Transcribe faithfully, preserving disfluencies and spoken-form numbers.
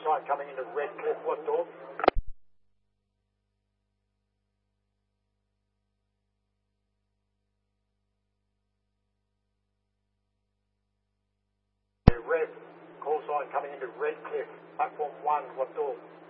sign coming into Redcliffe, what door? Red, call sign coming into Redcliffe, platform one, what door?